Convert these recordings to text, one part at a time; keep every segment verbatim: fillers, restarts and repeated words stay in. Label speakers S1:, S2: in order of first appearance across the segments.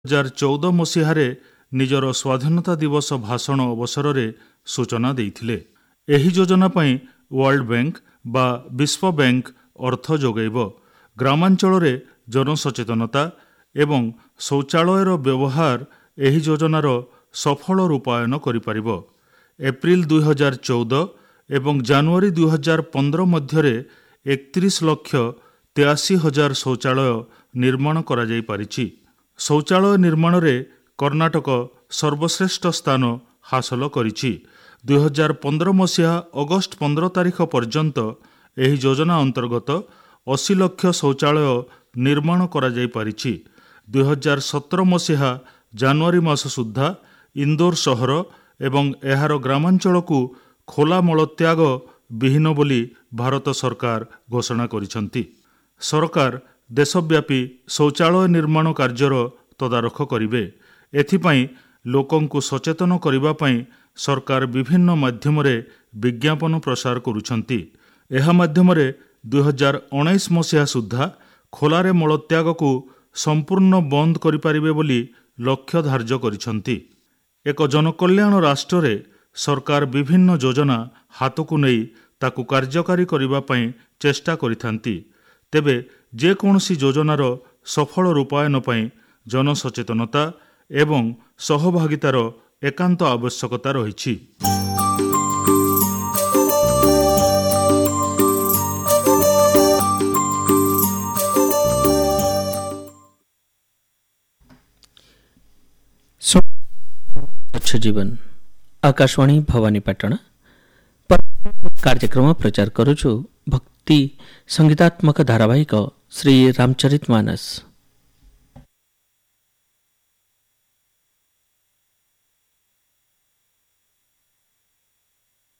S1: हजार चौदह मसीहारे निजर स्वाधीनता दिवस भाषण अवसर सूचना देइथिले। एही योजना पई वर्ल्ड बैंक बा विश्व बैंक अर्थ जोगैब। ग्रामांचल जनसचेतनता एवं शौचालयर व्यवहार एही योजनार सफल रूपायन करिपारिब। एप्रिल दुई हजार चौदह एवं जनवरी दुई हजार पंद्रह मध्य एकतीस लक्ष तेयासी हजार शौचालय निर्माण करा जाई पारिछि। शौचालय निर्माण रे कर्णाटक सर्वश्रेष्ठ स्थान हासिल करिछि। दुई हजार पंद्रह मसीहा अगस्ट पंद्रह तारिख पर्यंत एही योजना अंतर्गत अस्सी लक्ष शौचालय निर्माण करा जाई पारिछि। दुई हजार सतर मसीहा जनवरी मास सुद्धा इंदौर शहर एवं एहार ग्रामांचल को खोला मलत्याग विहीन बोली भारत सरकार घोषणा करिसंती। सरकार देशव्यापी शौचालय निर्माण कार्यर तदारख करिवे। एथिपाई लोकंकु सचेतन करिबा पई सरकार विभिन्न माध्यम रे विज्ञापन प्रसार करुछंती। एहा माध्यम रे दुई हजार उन्नीस मसीहा सुद्धा खोलारे मलत्याग को संपूर्ण बंद करिपारिबे बोली लक्ष्य धार्य करिछंती। एक जनकल्याण राष्ट्र रे सरकार विभिन्न योजना हाथकु नहीं ताकु कार्यकारी करिबा पई चेष्टा करिथांती। तेबे जे कोनसी योजनार सफल रूपायन पई जनसचेतनता एवं सहभागितार एकांत आवश्यकता रहिछि।
S2: स्वच्छ जीवन आकाशवाणी भवानीपाटण कार्यक्रम प्रचार करुछु भक्ति संगीतात्मक धारावाहिक श्री रामचरितमानस।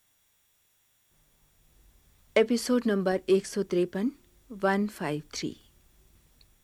S3: एपिसोड नंबर एक सौ तिरपन वन फाइव थ्री।